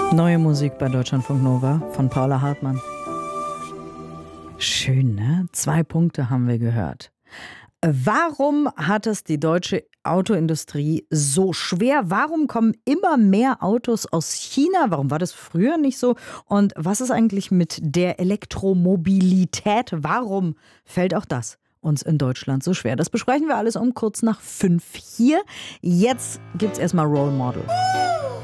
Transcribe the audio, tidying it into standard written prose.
Neue Musik bei Deutschlandfunk Nova von Paula Hartmann. Schön, ne? 2 Punkte haben wir gehört. Warum hat es die deutsche Autoindustrie so schwer? Warum kommen immer mehr Autos aus China? Warum war das früher nicht so? Und was ist eigentlich mit der Elektromobilität? Warum fällt auch das uns in Deutschland so schwer? Das besprechen wir alles um kurz nach 5 hier. Jetzt gibt's erstmal Role Model.